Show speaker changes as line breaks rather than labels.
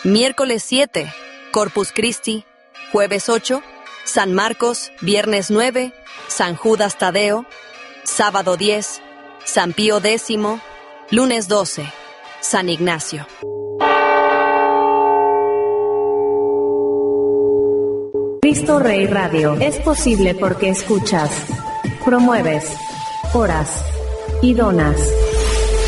Miércoles 7, Corpus Christi. Jueves 8, San Marcos. Viernes 9, San Judas Tadeo. Sábado 10, San Pío X. Lunes 12, San Ignacio.
Cristo Rey Radio es posible porque escuchas, promueves, oras y donas.